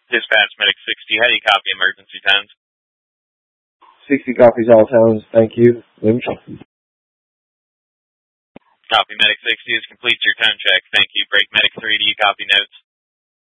Dispatch Medic 60, how do you copy emergency tens? 60 copies all towns, thank you. Copy Medic 60 is complete your tone check. Thank you. Break Medic 3, do you copy notes?